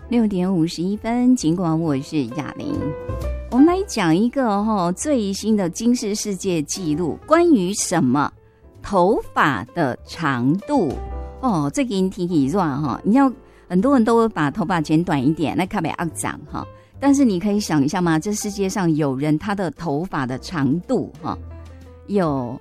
6:51，尽管我是雅玲。我们来讲一个最新的金氏世界纪录，关于什么？头发的长度哦，这个人提起乱哈，你要很多人都会把头发剪短一点，那看起来肮脏哈。但是你可以想一下吗？这世界上有人他的头发的长度有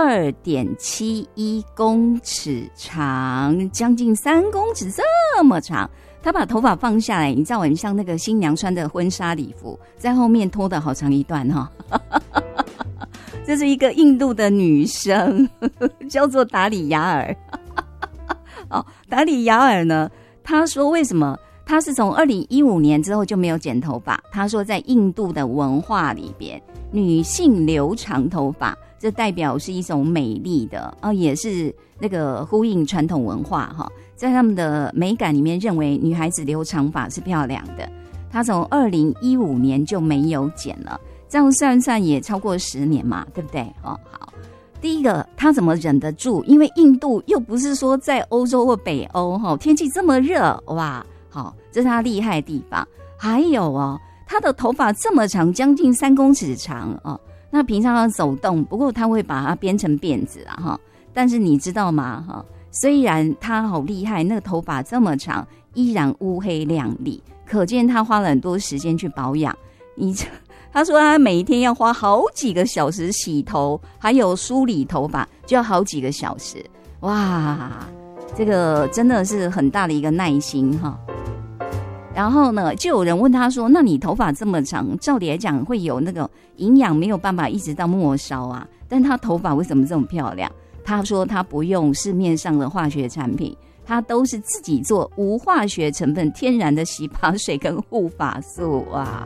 2.71公尺长，将近3公尺这么长。他把头发放下来，你知道很像那个新娘穿的婚纱礼服，在后面拖得好长一段这是一个印度的女生，叫做达里亚尔。达里亚尔呢，她说为什么？她是从2015年之后就没有剪头发。她说在印度的文化里边，女性留长头发，这代表是一种美丽的也是那个呼应传统文化在他们的美感里面认为女孩子留长发是漂亮的。她从2015年就没有剪了，这样算算也超过10年嘛，对不对？好，第一个她怎么忍得住？因为印度又不是说在欧洲或北欧天气这么热，哇，好，这是她厉害的地方。还有她的头发这么长，将近3公尺长那平常要走动，不过她会把它编成辫子但是你知道吗？虽然她好厉害，那个头发这么长，依然乌黑亮丽，可见她花了很多时间去保养。她说她每一天要花好几个小时洗头，还有梳理头发，就要好几个小时。哇，这个真的是很大的一个耐心然后呢，就有人问他说，那你头发这么长，照理来讲会有那个营养没有办法一直到末梢啊，但他头发为什么这么漂亮？他说他不用市面上的化学产品，他都是自己做无化学成分天然的洗发水跟护发素啊。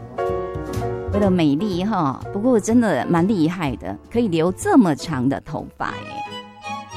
为了美丽不过真的蛮厉害的，可以留这么长的头发耶。